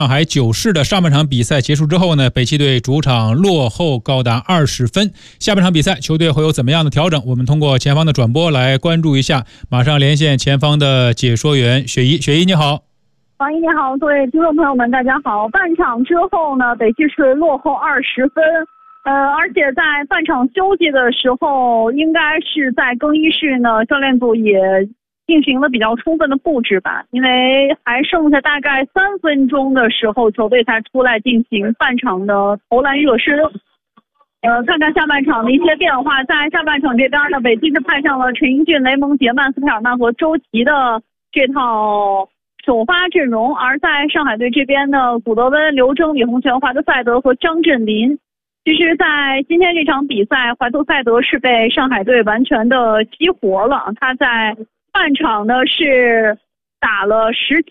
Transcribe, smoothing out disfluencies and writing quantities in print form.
上海9市的上半场比赛结束之后呢，北汽队主场落后高达20分。下半场比赛球队会有怎么样的调整？我们通过前方的转播来关注一下。马上连线前方的解说员雪姨，雪姨你好。 王毅你好，各位听众朋友们，大家好。半场之后呢，北汽是落后20分，而且在半场休息的时候，应该是在更衣室呢，教练组也进行了比较充分的布置吧，因为还剩下大概3分钟的时候，球队才出来进行半场的投篮热身。看看下半场的一些变化，在下半场这边呢，北汽是派上了陈英俊、雷蒙杰、曼斯佩尔曼和周琦的这套首发阵容，而在上海队这边呢，古德温、刘铮、李洪权、怀特塞德和张镇麟。其实在今天这场比赛，怀特塞德是被上海队完全的激活了，他在半场呢是打了17